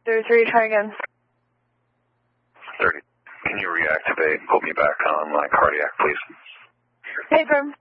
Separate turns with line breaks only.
533, try again.
30. Can you reactivate and put me back on my cardiac, please?
Hey, firm.